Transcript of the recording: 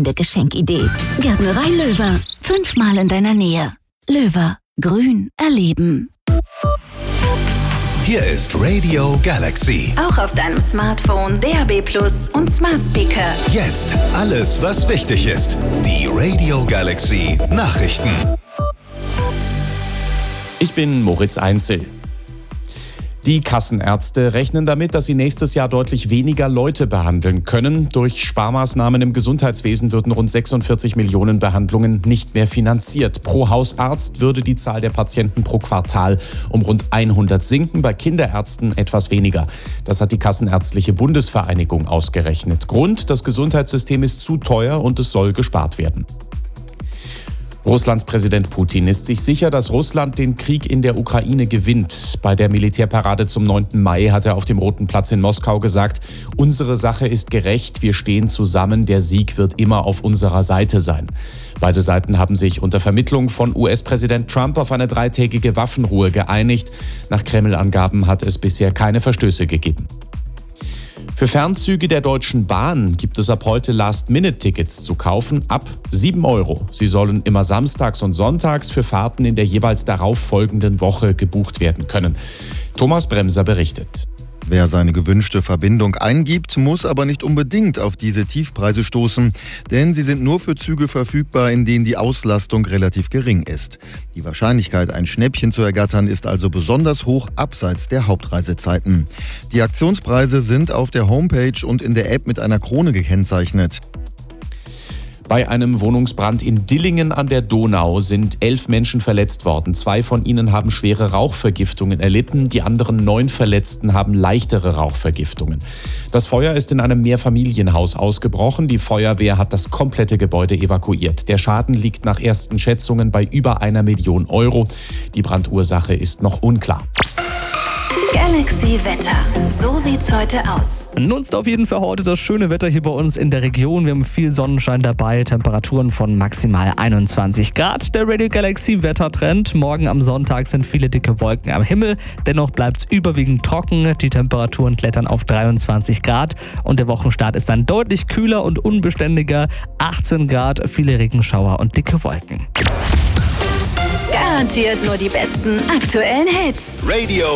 spannende Geschenkidee. Gärtnerei Löwer. 5-mal in deiner Nähe. Löwer. Grün erleben. Hier ist Radio Galaxy. Auch auf deinem Smartphone, DAB+ und Smart Speaker. Jetzt alles, was wichtig ist. Die Radio Galaxy Nachrichten. Ich bin Moritz Einzel. Die Kassenärzte rechnen damit, dass sie nächstes Jahr deutlich weniger Leute behandeln können. Durch Sparmaßnahmen im Gesundheitswesen würden rund 46 Millionen Behandlungen nicht mehr finanziert. Pro Hausarzt würde die Zahl der Patienten pro Quartal um rund 100 sinken, bei Kinderärzten etwas weniger. Das hat die Kassenärztliche Bundesvereinigung ausgerechnet. Grund: das Gesundheitssystem ist zu teuer und es soll gespart werden. Russlands Präsident Putin ist sich sicher, dass Russland den Krieg in der Ukraine gewinnt. Bei der Militärparade zum 9. Mai hat er auf dem Roten Platz in Moskau gesagt: Unsere Sache ist gerecht, wir stehen zusammen, der Sieg wird immer auf unserer Seite sein. Beide Seiten haben sich unter Vermittlung von US-Präsident Trump auf eine 3-tägige Waffenruhe geeinigt. Nach Kreml-Angaben hat es bisher keine Verstöße gegeben. Für Fernzüge der Deutschen Bahn gibt es ab heute Last-Minute-Tickets zu kaufen ab 7 €. Sie sollen immer samstags und sonntags für Fahrten in der jeweils darauffolgenden Woche gebucht werden können. Thomas Bremser berichtet. Wer seine gewünschte Verbindung eingibt, muss aber nicht unbedingt auf diese Tiefpreise stoßen, denn sie sind nur für Züge verfügbar, in denen die Auslastung relativ gering ist. Die Wahrscheinlichkeit, ein Schnäppchen zu ergattern, ist also besonders hoch abseits der Hauptreisezeiten. Die Aktionspreise sind auf der Homepage und in der App mit einer Krone gekennzeichnet. Bei einem Wohnungsbrand in Dillingen an der Donau sind 11 Menschen verletzt worden. 2 von ihnen haben schwere Rauchvergiftungen erlitten. Die anderen 9 Verletzten haben leichtere Rauchvergiftungen. Das Feuer ist in einem Mehrfamilienhaus ausgebrochen. Die Feuerwehr hat das komplette Gebäude evakuiert. Der Schaden liegt nach ersten Schätzungen bei über 1 Million €. Die Brandursache ist noch unklar. Galaxy Wetter. So sieht's heute aus. Nutzt auf jeden Fall heute das schöne Wetter hier bei uns in der Region. Wir haben viel Sonnenschein dabei, Temperaturen von maximal 21 Grad. Der Radio Galaxy Wettertrend. Morgen am Sonntag sind viele dicke Wolken am Himmel. Dennoch bleibt's überwiegend trocken. Die Temperaturen klettern auf 23 Grad. Und der Wochenstart ist dann deutlich kühler und unbeständiger. 18 Grad, viele Regenschauer und dicke Wolken. Garantiert nur die besten aktuellen Hits. Radio